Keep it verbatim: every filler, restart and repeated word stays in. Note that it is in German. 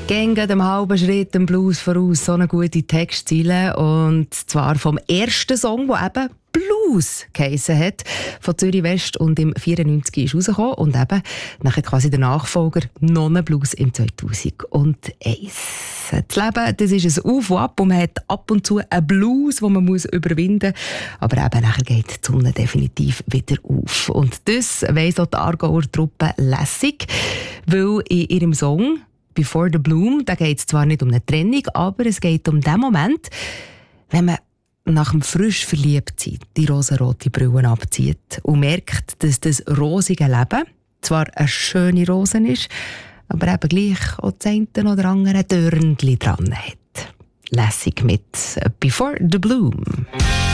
Gehen dem halben Schritt dem Blues voraus, so eine gute Textziele. Und zwar vom ersten Song, der eben Blues geheissen hat, von Zürich West und im vierundneunzig ist rausgekommen. Und eben nachher quasi der Nachfolger Nonnenblues im zweitausendeins. Das Leben, das ist ein Auf und Ab und man hat ab und zu einen Blues, den man muss überwinden muss. Aber eben nachher geht die Sonne definitiv wieder auf. Und das weiss auch die Aargauer Truppe lässig, weil in ihrem Song «Before the Bloom», da geht es zwar nicht um eine Trennung, aber es geht um den Moment, wenn man nach dem frisch Verliebtsein die rosarote Brille abzieht und merkt, dass das rosige Leben zwar eine schöne Rose ist, aber eben gleich auch das eine oder andere Dörnchen dran hat. Lässig mit «Before the Bloom».